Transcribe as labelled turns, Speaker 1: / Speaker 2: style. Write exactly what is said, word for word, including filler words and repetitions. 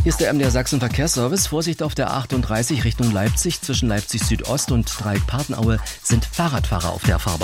Speaker 1: Hier ist der M D R Sachsen Verkehrsservice. Vorsicht auf der achtunddreißig Richtung Leipzig. Zwischen Leipzig Südost und Dreieck Partenaue sind Fahrradfahrer auf der Fahrbahn.